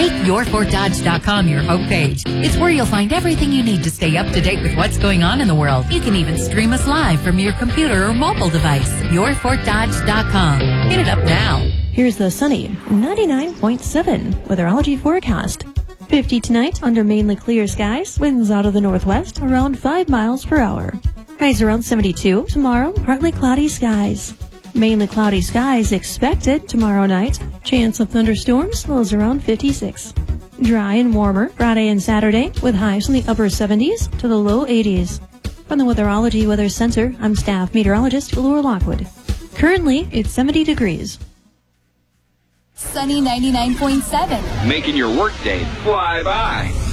Make YourFortDodge.com your homepage. It's where you'll find everything you need to stay up to date with what's going on in the world. You can even stream us live from your computer or mobile device. YourFortDodge.com. Hit it up now. Here's the sunny 99.7 weatherology forecast. 50 tonight under mainly clear skies. Winds out of the northwest around 5 miles per hour. Highs around 72. Tomorrow, partly cloudy skies. Mainly cloudy skies expected tomorrow night. Chance of thunderstorms, lows around 56. Dry and warmer Friday and Saturday with highs in the upper 70s to the low 80s. From the Weatherology Weather Center, I'm staff meteorologist Laura Lockwood. Currently, it's 70 degrees. Sunny 99.7. Making your workday fly by.